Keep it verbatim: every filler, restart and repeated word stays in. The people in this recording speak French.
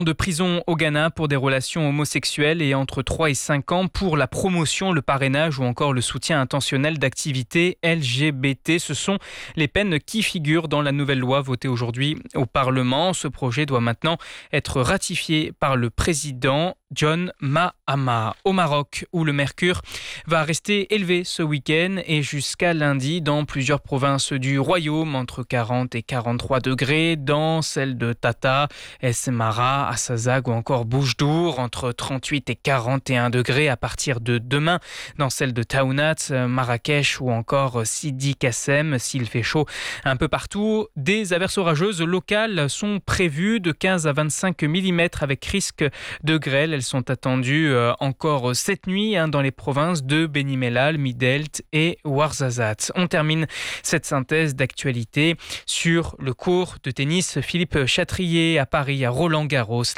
De prison au Ghana pour des relations homosexuelles et entre trois et cinq ans pour la promotion, le parrainage ou encore le soutien intentionnel d'activités L G B T. Ce sont les peines qui figurent dans la nouvelle loi votée aujourd'hui au Parlement. Ce projet doit maintenant être ratifié par le président John Mahama. Au Maroc, où le mercure va rester élevé ce week-end et jusqu'à lundi dans plusieurs provinces du royaume, entre quarante et quarante-trois degrés, dans celle de Tata, Esmara, Assazag ou encore Boujdour, entre trente-huit et quarante et un degrés à partir de demain, dans celle de Taounat, Marrakech ou encore Sidi Kassem. S'il fait chaud un peu partout, des averses orageuses locales sont prévues de quinze à vingt-cinq millimètres avec risque de grêle. Elles sont attendues encore cette nuit hein, dans les provinces de Beni Mellal, Midelt et Ouarzazate. On termine cette synthèse d'actualité sur le court de tennis Philippe Chatrier à Paris, à Roland-Garros.